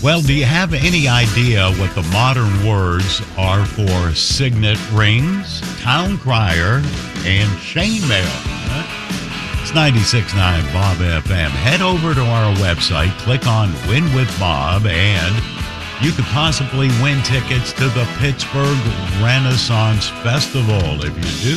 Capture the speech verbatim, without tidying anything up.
Well, do you have any idea what the modern words are for signet rings, town crier, and chainmail? Huh? It's ninety-six point nine Bob F M. Head over to our website, click on Win with Bob, and you could possibly win tickets to the Pittsburgh Renaissance Festival. If you do